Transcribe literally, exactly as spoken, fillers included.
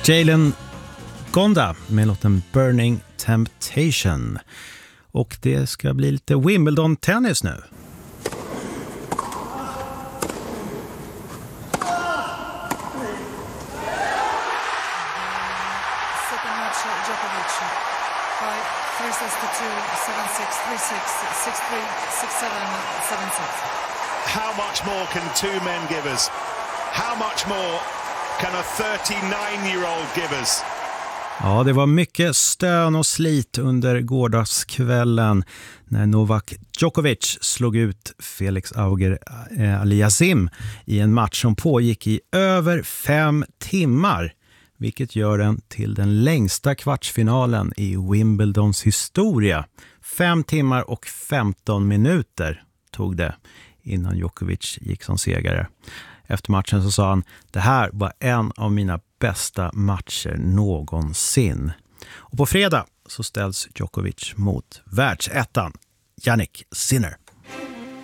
Jalen Gonda med låten Burning Temptation. Och det ska bli lite Wimbledon-tennis nu. Second match, Djokovic by three sets to two, seven six, three six, six three, six seven, seven six. How much more can two men give us? How much more can a thirty-nine-year-old give us? Ja, det var mycket stön och slit under gårdagskvällen när Novak Djokovic slog ut Felix Auger-Aliassime i en match som pågick i över fem timmar. Vilket gör den till den längsta kvartsfinalen i Wimbledons historia. Fem timmar och femton minuter tog det innan Djokovic gick som segrare. Efter matchen så sa han: det här var en av mina bästa matcher någonsin. Och på fredag så ställs Djokovic mot världsettan Jannik Sinner.